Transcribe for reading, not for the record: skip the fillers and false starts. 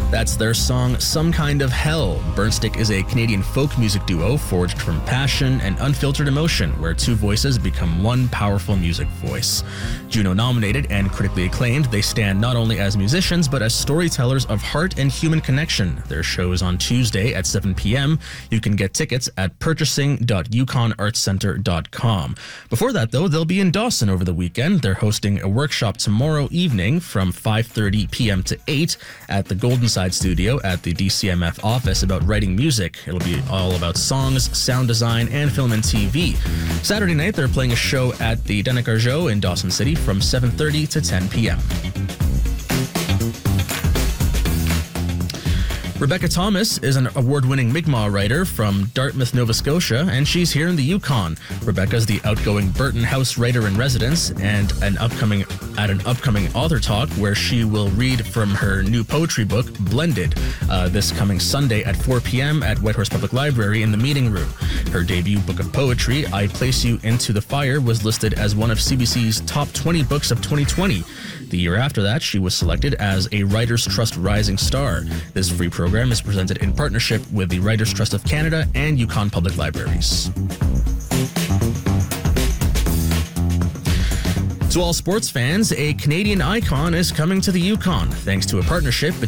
That's their song, Some Kind of Hell. Burnstick is a Canadian folk music duo forged from passion and unfiltered emotion, where two voices become one powerful music voice. Juno-nominated and critically acclaimed, they stand not only as musicians, but as storytellers of heart and human connection. Their show is on Tuesday at 7 p.m. You can get tickets at purchasing.yukonartscenter.com. Before that, though, they'll be in Dawson over the weekend. They're hosting a workshop tomorrow evening from 5:30 p.m. to 8 at the Golden Side Studio at the DCMF office about writing music. It'll be all about songs, sound design, and film and TV. Saturday night, they're playing a show at the Denicarjo in Dawson City from 7:30 to 10 p.m. Rebecca Thomas is an award-winning Mi'kmaq writer from Dartmouth, Nova Scotia, and she's here in the Yukon. Rebecca's the outgoing Burton House writer-in-residence and an upcoming author talk where she will read from her new poetry book, Blended, this coming Sunday at 4 p.m. at Whitehorse Public Library in the meeting room. Her debut book of poetry, I Place You Into the Fire, was listed as one of CBC's top 20 books of 2020. The year after that, she was selected as a Writers' Trust Rising Star. This free program is presented in partnership with the Writers' Trust of Canada and Yukon Public Libraries. To all sports fans, a Canadian icon is coming to the Yukon, thanks to a partnership between